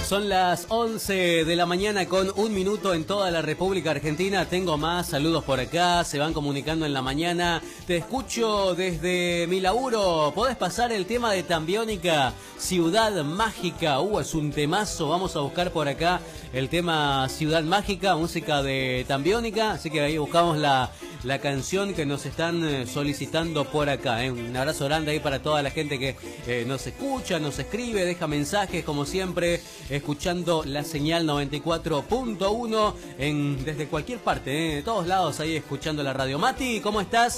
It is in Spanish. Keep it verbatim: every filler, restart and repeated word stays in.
Son las once de la mañana con un minuto en toda la República Argentina. Tengo más saludos por acá, se van comunicando en la mañana. Te escucho desde mi laburo. ¿Podés pasar el tema de Tambiónica, Ciudad Mágica? Uh, es un temazo. Vamos a buscar por acá el tema Ciudad Mágica, música de Tambiónica. Así que ahí buscamos la... la canción que nos están solicitando por acá, ¿eh? Un abrazo grande ahí para toda la gente que eh, nos escucha, nos escribe, deja mensajes, como siempre, escuchando la señal noventa y cuatro punto uno en, desde cualquier parte, ¿eh? De todos lados ahí escuchando la radio. Mati, ¿cómo estás?